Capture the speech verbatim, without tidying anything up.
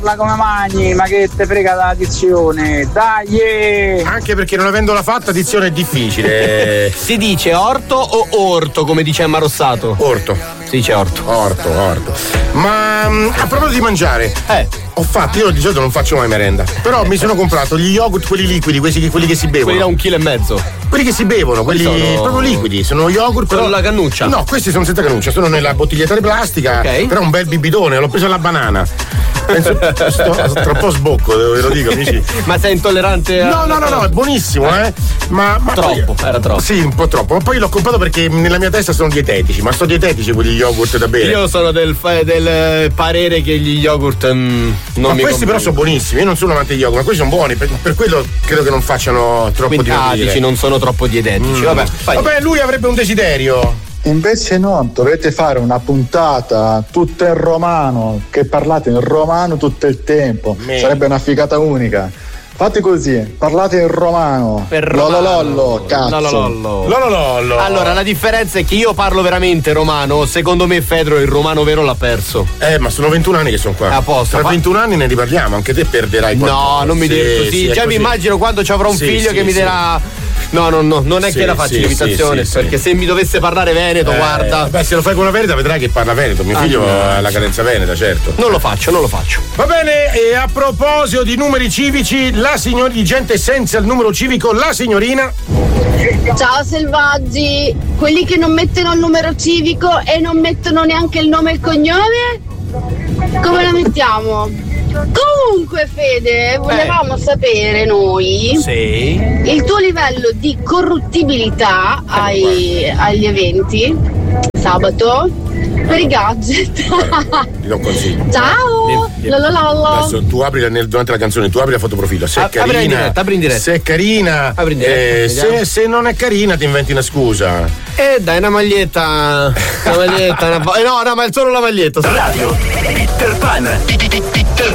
La come mani, ma che te frega la dizione, dai! Anche perché non avendola fatta, dizione è difficile. Si dice orto o orto, come dice Emma Rossato? Orto. Si dice orto. Orto, orto. Ma a proposito di mangiare, eh. ho fatto, io di solito non faccio mai merenda, però mi sono comprato gli yogurt, quelli liquidi, quelli, quelli che si bevono. Quelli da un chilo e mezzo. Quelli che si bevono, quelli sono... proprio liquidi, sono yogurt. Però la cannuccia? No, questi sono senza cannuccia, sono nella bottiglietta di plastica, okay. Però un bel bibitone, l'ho preso alla banana. Penso, sto, tra un po' sbocco, ve lo dico, amici. Ma sei intollerante a... No, no, no, no, è buonissimo, eh. Ma, ma troppo, poi, era troppo. Sì, un po' troppo. Ma poi l'ho comprato perché nella mia testa sono dietetici, ma sono dietetici quegli yogurt da bere. Io sono del, del parere che gli yogurt mm, non ma mi questi però sono buonissimi, io non sono amante di yogurt, ma questi sono buoni, per, per quello credo che non facciano troppo dietetici. Non sono troppo dietetici. Mm. Vabbè, Vabbè, lui avrebbe un desiderio. Invece no, dovete fare una puntata tutta in romano, che parlate in romano tutto il tempo. Me. Sarebbe una figata unica. Fate così, parlate in romano. Per lololollo, cazzo. Lololollo. Lololollo. Allora, la differenza è che io parlo veramente romano. Secondo me Fedro il romano vero l'ha perso. Eh, ma sono ventuno anni che sono qua. A posto. Tra ventuno anni ne riparliamo, anche te perderai qualcosa. No, non mi dire così. Sì, Già mi immagino quando ci avrò un sì, figlio sì, che mi sì. dirà. No, no, no, non è sì, che la faccio sì, l'imitazione, sì, perché sì. se mi dovesse parlare veneto, eh, guarda. Beh, se lo fai con la veneta vedrai che parla veneto. Mio figlio ah, ha la cadenza veneta, certo. Non lo faccio, non lo faccio. Va bene, e a proposito di numeri civici, la signora di gente senza il numero civico, la signorina. Ciao selvaggi, quelli che non mettono il numero civico e non mettono neanche il nome e il cognome, come la mettiamo? Comunque Fede, volevamo eh. sapere noi sì. il tuo livello di corruttibilità ai, agli eventi sabato per i gadget. Ti do un consiglio. Ciao. Adesso tu apri nel, durante la canzone, tu apri la fotoprofilo. Se è carina, apri in diretta, apri in diretta. Se è carina, apri in diretta, eh, se, se non è carina ti inventi una scusa. Eh dai, una maglietta. Una maglietta, una... Eh no, no, ma è solo la maglietta. Radio Peter Pan.